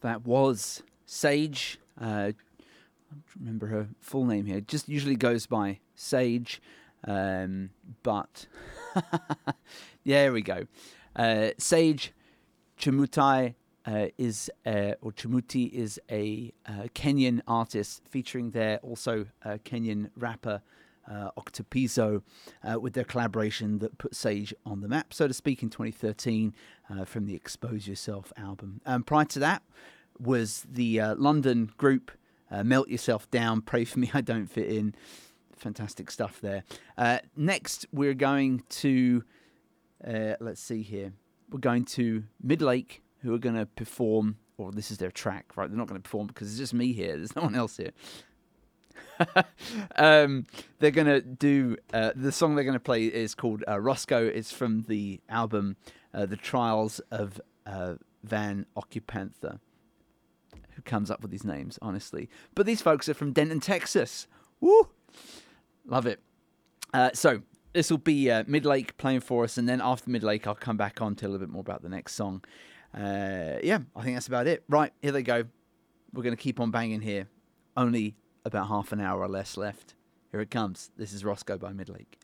That was Sage. I don't remember her full name here. Just usually goes by Sage. But there we go. Sage Chemutai Chemuti is a Kenyan artist featuring their also Kenyan rapper Octopizzo with their collaboration that put Sage on the map, so to speak, in 2013 from the Expose Yourself album. Prior to that was the London group Melt Yourself Down, Pray For Me I Don't Fit In. Fantastic stuff there. Next, we're going to, let's see here, we're going to Midlake, who are going to perform, or this is their track, right? They're not going to perform because it's just me here. There's no one else here. They're going to do, the song they're going to play is called Roscoe. It's from the album The Trials of Van Occupantha. Who comes up with these names, honestly? But these folks are from Denton, Texas. Woo! Love it. So this will be Midlake playing for us, and then after Midlake, I'll come back on to a little bit more about the next song. Yeah, I think that's about it. Right, here they go. We're going to keep on banging here. Only about half an hour or less left. Here it comes. This is Roscoe by Midlake.